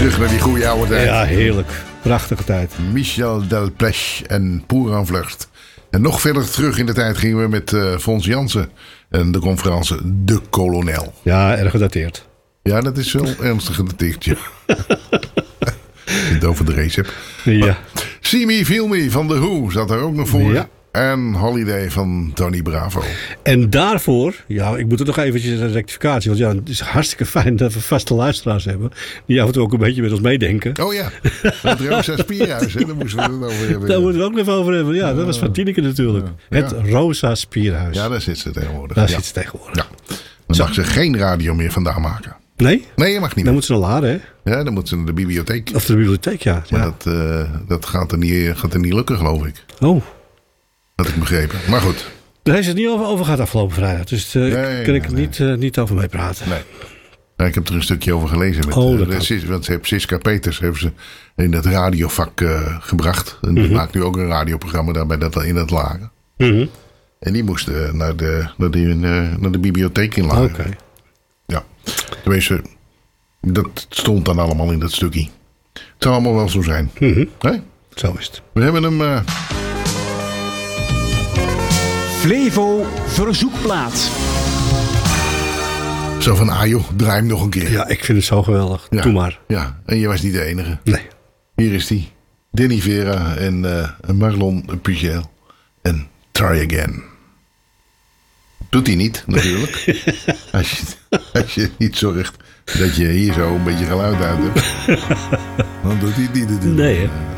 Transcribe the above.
Terug naar die goede oude tijd. Ja, heerlijk. Prachtige tijd. Michel Delpech en Pour en Vlucht. En nog verder terug in de tijd gingen we met Fons Jansen. En de conferentie De Kolonel. Ja, erg gedateerd. Ja, dat is wel ernstig gedateerd, ja. Als je het over de race hebt. Ja. Maar See Me, Feel Me van The Who zat er ook nog voor. Ja. En Holiday van Tony Bravo. En daarvoor, ja, ik moet er nog eventjes een rectificatie. Want ja, het is hartstikke fijn dat we vaste luisteraars hebben. Die af en toe ook een beetje met ons meedenken. Oh ja, het Rosa Spierhuis. Hè? Daar moesten we het over hebben. Daar moeten we ook nog even over hebben. Ja, dat was van Tineke natuurlijk. Ja. Het Rosa Spierhuis. Ja, daar zit ze tegenwoordig. Daar zit ze tegenwoordig. Ja. Dan mag ze geen radio meer vandaan maken. Nee? Nee, je mag niet Dan meer. moet ze naar laden, hè? Ja, dan moet ze naar de bibliotheek. Of de bibliotheek, ja. Maar dat gaat er niet lukken, geloof ik. Oh. Had ik begrepen. Maar goed. Daar heeft het niet over gehad afgelopen vrijdag. Dus daar kan ik niet over mee praten. Nee. Ja, ik heb er een stukje over gelezen. Met, want ze heeft Siska Peters heeft ze in het radiovak gebracht. En die maakt nu ook een radioprogramma daarbij in het lager. Mm-hmm. En die moest naar de bibliotheek in lager. Oké. Ja. Tenminste, dat stond dan allemaal in dat stukje. Het zou allemaal wel zo zijn. Mm-hmm. Nee? Zo is het. We hebben hem... Flevo Verzoekplaat. Zo van, joh, draai hem nog een keer. Ja, ik vind het zo geweldig. Ja. Doe maar. Ja, en je was niet de enige. Nee. Hier is die. Danny Vera en Marlon Pugel. En Try Again. Doet hij niet, natuurlijk. als je niet zorgt dat je hier zo een beetje geluid uit hebt. Dan doet hij het niet natuurlijk. Nee, hè?